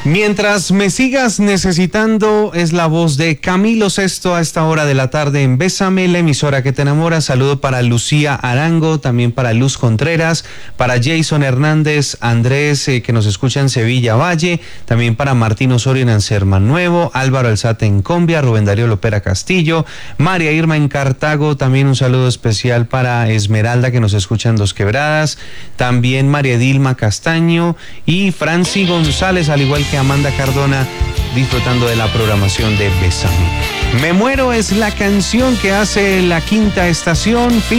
Mientras me sigas necesitando, es la voz de Camilo Sesto a esta hora de la tarde en Bésame, la emisora que te enamora. Saludo para Lucía Arango, también para Luz Contreras, para Jason Hernández, Andrés, que nos escucha en Sevilla Valle, también para Martín Osorio en Anserman Nuevo, Álvaro Alzate en Combia, Rubén Darío Lopera Castillo, María Irma en Cartago, también un saludo especial para Esmeralda que nos escucha en Dos Quebradas, también María Dilma Castaño y Franci González, al igual que Amanda Cardona, disfrutando de la programación de Bésame. Me muero es la canción que hace la Quinta Estación.